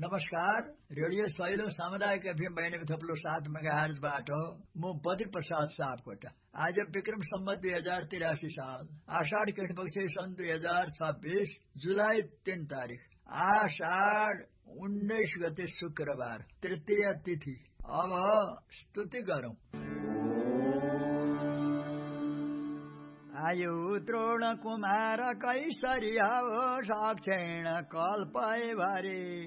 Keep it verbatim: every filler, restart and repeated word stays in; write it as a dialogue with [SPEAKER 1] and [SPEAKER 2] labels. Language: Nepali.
[SPEAKER 1] नमस्कार, रेडियो सहिलो सामुदायिक एफएम बयानब्बे थप्लो सात मेगाहर्जबाट म बद्री प्रसाद सापकोटा। आज विक्रम सम्वत दुई हजार तिरासी साल आषाढ़ कृष्णपक्ष सन् दुई हजार छब्बीस जुलाई तीन तारिक आषाढ़ उन्नाइस गते शुक्रबार तृतीय तिथि। अब स्तुति गरौं। आयु द्रोण कुमार कैसरिया हो साक्षेण कल्पय भरे